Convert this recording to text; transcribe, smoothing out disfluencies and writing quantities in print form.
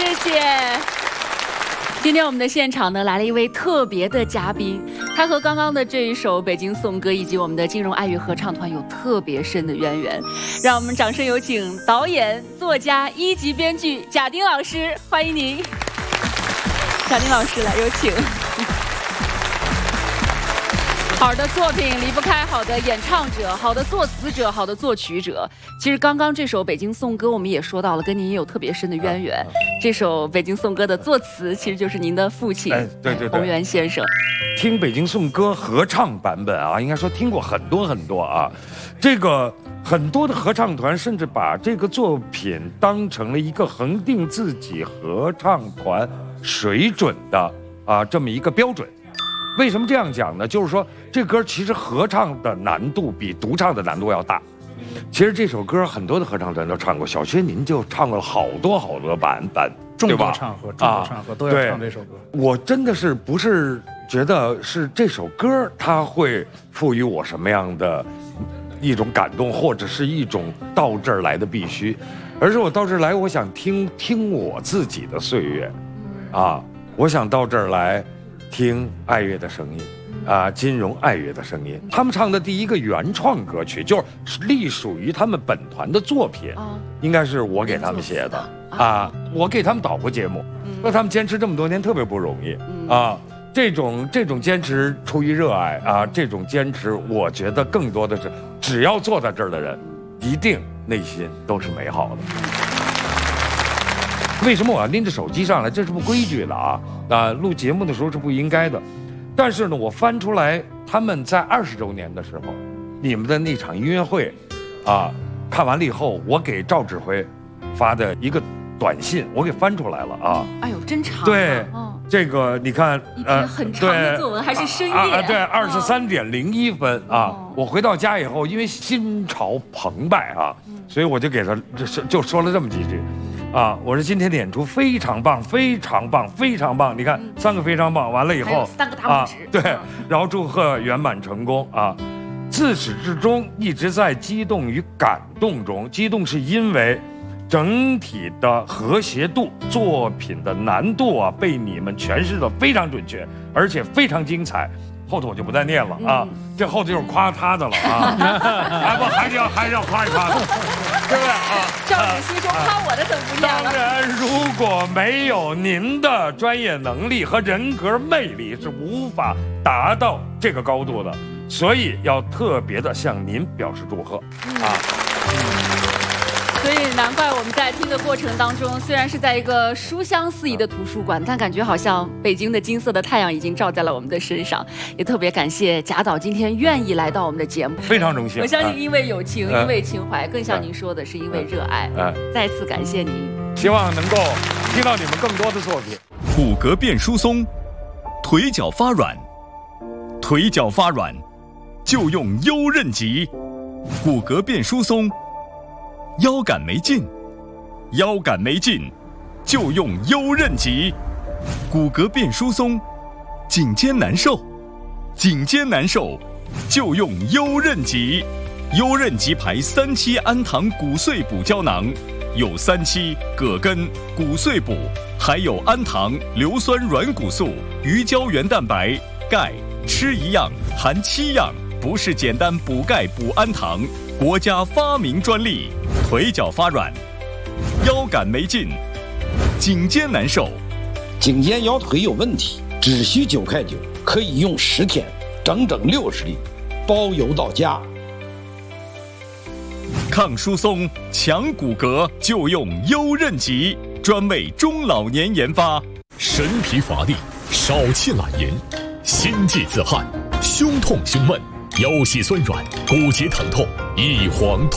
谢谢。今天我们的现场呢来了一位特别的嘉宾，他和刚刚的这一首《北京颂歌》以及我们的金融爱乐合唱团有特别深的渊源。让我们掌声有请导演、作家、1级编剧贾丁老师，欢迎您。贾丁老师来，有请。好的作品离不开好的演唱者、好的作词者、好的作曲者。其实刚刚这首《北京颂歌》我们也说到了，跟您也有特别深的渊源。这首《北京颂歌》的作词其实就是您的父亲，对，洪源先生。 听《北京颂歌》合唱版本啊，应该说听过很多啊。这个很多的合唱团甚至把这个作品当成了一个恒定自己合唱团水准的这么一个标准。为什么这样讲呢？就是说这歌其实合唱的难度比独唱的难度要大。其实这首歌很多的合唱团都唱过，小薛您就唱过好多版本，对吧？ 重合都要唱这首歌。 我真的是不是觉得是这首歌它会赋予我什么样的一种感动，或者是一种到这儿来的必须，而是我到这儿来，我想听我自己的岁月，我想到这儿来听爱乐的声音。金融爱乐的声音，他们唱的第一个原创歌曲就是隶属于他们本团的作品，应该是我给他们写的我给他们导过节目，说他们坚持这么多年特别不容易这种坚持出于热爱这种坚持，我觉得更多的是只要坐在这儿的人，一定内心都是美好的。为什么我要拎着手机上来？这是不规矩的录节目的时候是不应该的。但是呢，我翻出来他们在20周年的时候，你们的那场音乐会，看完了以后，我给赵指挥发的一个短信，我给翻出来了哎呦，真长。 对，这个你看， 一篇很长的作文，还是深夜。 对，23:01我回到家以后，因为心潮澎湃所以我就给他就说了这么几句。我说今天的演出非常棒，非常棒，非常棒！你看3个非常棒，完了以后 3个大拇指， 对，然后祝贺圆满成功自始至终一直在激动与感动中，激动是因为整体的和谐度、作品的难度被你们诠释的非常准确，而且非常精彩。后头我就不再念了这后头就是夸他的了还是要夸一夸的，对不对赵主席说夸我的怎么不念了？ 当然，如果没有您的专业能力和人格魅力，是无法达到这个高度的，所以要特别的向您表示祝贺所以难怪我们在听的过程当中，虽然是在一个书香四溢的图书馆，但感觉好像北京的金色的太阳已经照在了我们的身上。也特别感谢贾导今天愿意来到我们的节目， 非常荣幸。 我相信因为友情，因为情怀，更像您说的是因为热爱。再次感谢您， 希望能够听到你们更多的作品。 骨骼变疏松，腿脚发软，腿脚发软就用优韧极。骨骼变疏松，腰杆没劲，腰杆没劲就用优韧极。骨骼变疏松，颈肩难受，颈肩难受就用优韧极。优韧极牌3期氨糖骨碎补胶囊，有3期葛根、骨碎补，还有氨糖、硫酸软骨素、鱼胶原蛋白、钙，吃一样含7样，不是简单补钙补氨糖，国家发明专利。腿脚发软，腰杆没劲，颈肩难受， 颈肩腰腿有问题，只需9块9，可以用10天，整整60粒，包邮到家。 抗疏松、强骨骼就用优韧极，专为中老年研发。 神疲乏力，少气懒言，心悸自汗，胸痛胸闷，腰膝酸软，骨节疼痛，一晃